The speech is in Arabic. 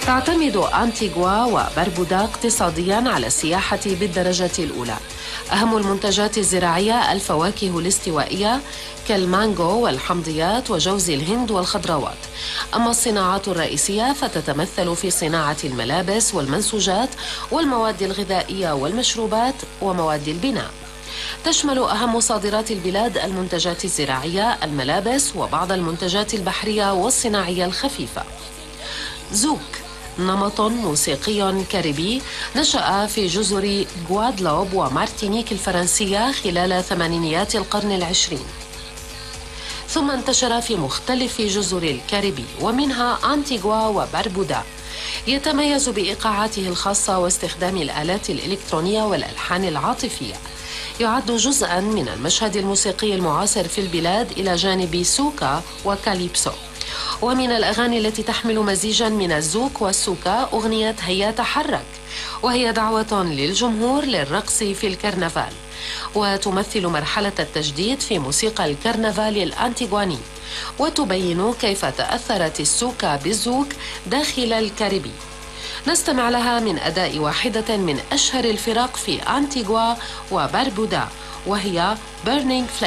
تعتمد أنتيغوا وبربودا اقتصاديا على السياحة بالدرجة الأولى. أهم المنتجات الزراعية الفواكه الاستوائية كالمانجو والحمضيات وجوز الهند والخضروات. أما الصناعات الرئيسية فتتمثل في صناعة الملابس والمنسوجات والمواد الغذائية والمشروبات ومواد البناء. تشمل أهم صادرات البلاد المنتجات الزراعية، الملابس، وبعض المنتجات البحرية والصناعية الخفيفة. زوك نمط موسيقي كاريبي نشأ في جزر غوادلوب ومارتينيك الفرنسية خلال ثمانينيات القرن العشرين، ثم انتشر في مختلف جزر الكاريبي ومنها أنتيغوا وبربودا. يتميز بإيقاعاته الخاصة واستخدام الآلات الإلكترونية والألحان العاطفية. يعد جزءا من المشهد الموسيقي المعاصر في البلاد إلى جانب سوكا وكاليبسو. ومن الأغاني التي تحمل مزيجا من الزوك والسوكا أغنية هيا تحرك، وهي دعوة للجمهور للرقص في الكرنفال، وتمثل مرحلة التجديد في موسيقى الكرنفال الأنتيغواني، وتبين كيف تأثرت السوكا بالزوك داخل الكاريبي. نستمع لها من أداء واحدة من أشهر الفرق في أنتيغوا وبربودا، وهي Burning Flame.